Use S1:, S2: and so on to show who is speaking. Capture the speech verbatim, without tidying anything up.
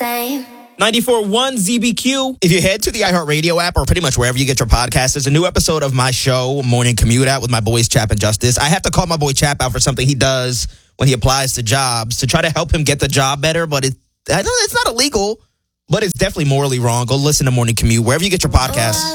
S1: same.
S2: ninety-four point one Z B Q. If you head to the iHeartRadio app or pretty much wherever you get your podcast, there's a new episode of my show, Morning Commute, out with my boys Chap and Justice. I have to call my boy Chap out for something he does when he applies to jobs to try to help him get the job better, but it, it's not illegal, but it's definitely morally wrong. Go listen to Morning Commute wherever you get your podcasts.